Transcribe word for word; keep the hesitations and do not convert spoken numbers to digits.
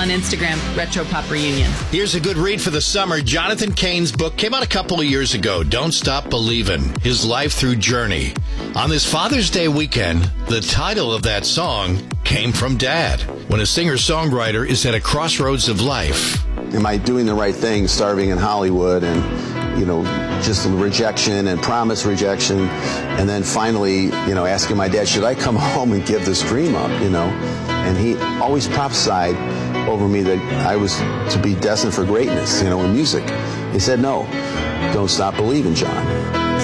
on Instagram, Retro Pop Reunion. Here's a good read for the summer. Jonathan Cain's book came out a couple of years ago, Don't Stop Believin', His Life Through Journey. On this Father's Day weekend, the title of that song came from Dad, when a singer-songwriter is at a crossroads of life. Am I doing the right thing, starving in Hollywood, and, you know, just rejection and promise rejection, and then finally, you know, asking my dad, should I come home and give this dream up, you know? And he always prophesied over me that I was to be destined for greatness, you know, in music. He said, no, don't stop believing, John.